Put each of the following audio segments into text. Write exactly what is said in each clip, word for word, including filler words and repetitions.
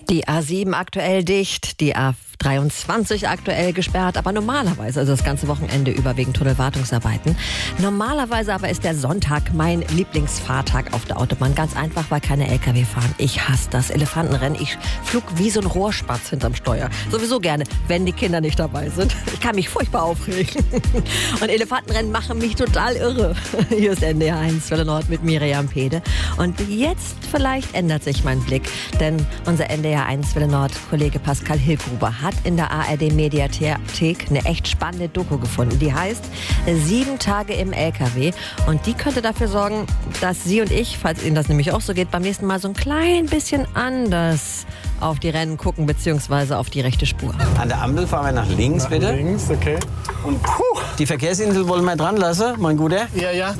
Die A sieben aktuell dicht, die A dreiundzwanzig aktuell gesperrt, aber normalerweise, also das ganze Wochenende über wegen Tunnelwartungsarbeiten. Normalerweise aber ist der Sonntag mein Lieblingsfahrtag auf der Autobahn. Ganz einfach, weil keine L K W fahren. Ich hasse das Elefantenrennen. Ich flug wie so ein Rohrspatz hinterm Steuer. Sowieso gerne, wenn die Kinder nicht dabei sind. Ich kann mich furchtbar aufregen. Und Elefantenrennen machen mich total irre. Hier ist N D R eins Welle Nord mit Miriam Pede. Und jetzt vielleicht ändert sich mein Blick, denn unser N D R eins Welle Nord Kollege Pascal Hillgruber hat in der A R D-Mediathek eine echt spannende Doku gefunden. Die heißt Sieben Tage im L K W. Und die könnte dafür sorgen, dass Sie und ich, falls Ihnen das nämlich auch so geht, beim nächsten Mal so ein klein bisschen anders auf die Rennen gucken, beziehungsweise auf die rechte Spur. An der Ampel fahren wir nach links, nach bitte. Links, okay. Und puh, die Verkehrsinsel wollen wir dran lassen, mein Guter. Ja, ja.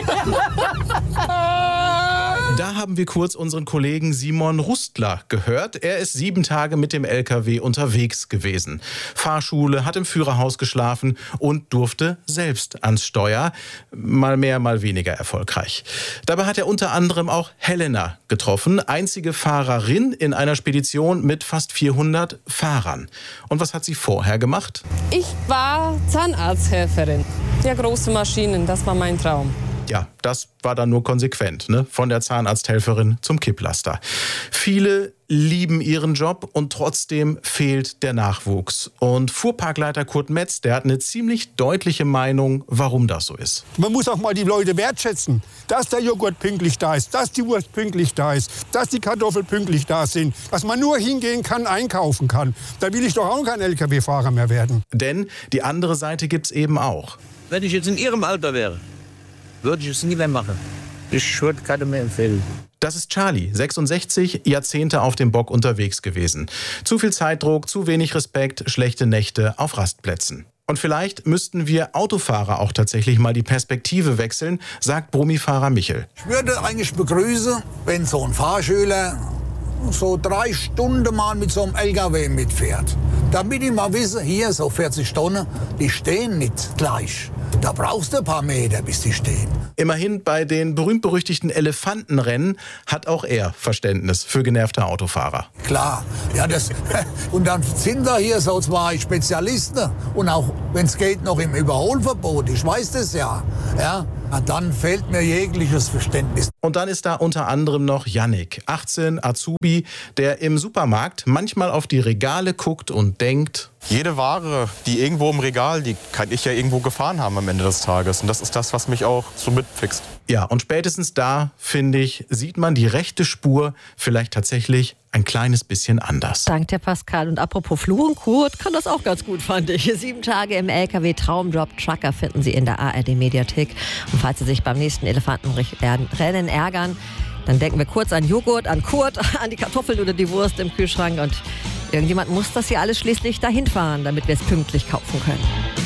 Da haben wir kurz unseren Kollegen Simon Rustler gehört. Er ist sieben Tage mit dem L K W unterwegs gewesen. Fahrschule, hat im Führerhaus geschlafen und durfte selbst ans Steuer. Mal mehr, mal weniger erfolgreich. Dabei hat er unter anderem auch Helena getroffen. Einzige Fahrerin in einer Spedition mit fast vierhundert Fahrern. Und was hat sie vorher gemacht? Ich war Zahnarzthelferin. Der große Maschinen, das war mein Traum. Ja, das war dann nur konsequent, ne? Von der Zahnarzthelferin zum Kipplaster. Viele lieben ihren Job und trotzdem fehlt der Nachwuchs. Und Fuhrparkleiter Kurt Metz, der hat eine ziemlich deutliche Meinung, warum das so ist. Man muss auch mal die Leute wertschätzen, dass der Joghurt pünktlich da ist, dass die Wurst pünktlich da ist, dass die Kartoffeln pünktlich da sind, dass man nur hingehen kann, einkaufen kann. Da will ich doch auch kein L K W-Fahrer mehr werden. Denn die andere Seite gibt's eben auch. Wenn ich jetzt in Ihrem Alter wäre, würde ich es nie mehr machen. Ich würde keinem mehr empfehlen. Das ist Charlie, sechsundsechzig, Jahrzehnte auf dem Bock unterwegs gewesen. Zu viel Zeitdruck, zu wenig Respekt, schlechte Nächte auf Rastplätzen. Und vielleicht müssten wir Autofahrer auch tatsächlich mal die Perspektive wechseln, sagt Brummifahrer Michel. Ich würde eigentlich begrüßen, wenn so ein Fahrschüler so drei Stunden mal mit so einem L K W mitfährt. Damit ich mal wisse, hier so vierzig Tonnen, die stehen nicht gleich. Da brauchst du ein paar Meter, bis die stehen. Immerhin bei den berühmt-berüchtigten Elefantenrennen hat auch er Verständnis für genervte Autofahrer. Klar, ja das. Und dann sind da hier so zwei Spezialisten und auch, wenn es geht, noch im Überholverbot. Ich weiß das ja. Ja. Dann fehlt mir jegliches Verständnis. Und dann ist da unter anderem noch Yannick, achtzehn, Azubi, der im Supermarkt manchmal auf die Regale guckt und denkt: Jede Ware, die irgendwo im Regal liegt, kann ich ja irgendwo gefahren haben am Ende des Tages. Und das ist das, was mich auch so mitfixt. Ja, und spätestens da, finde ich, sieht man die rechte Spur vielleicht tatsächlich ein kleines bisschen anders. Dank der Pascal. Und apropos Flu und Kurt, kann das auch ganz gut, fand ich. Sieben Tage im L K W Traumjob Trucker finden Sie in der A R D-Mediathek. Und falls Sie sich beim nächsten Elefantenrennen ärgern, dann denken wir kurz an Joghurt, an Kurt, an die Kartoffeln oder die Wurst im Kühlschrank. Und irgendjemand muss das hier alles schließlich dahin fahren, damit wir es pünktlich kaufen können.